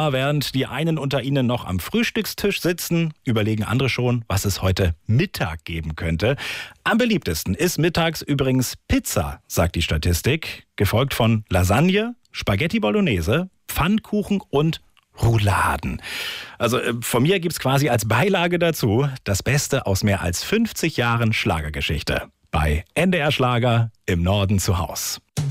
Aber während die einen unter Ihnen noch am Frühstückstisch sitzen, überlegen andere schon, was es heute Mittag geben könnte. Am beliebtesten ist mittags übrigens Pizza, sagt die Statistik, gefolgt von Lasagne, Spaghetti Bolognese, Pfannkuchen und Rouladen. Also von mir gibt's quasi als Beilage dazu das Beste aus mehr als 50 Jahren Schlagergeschichte. Bei NDR Schlager im Norden zu Haus.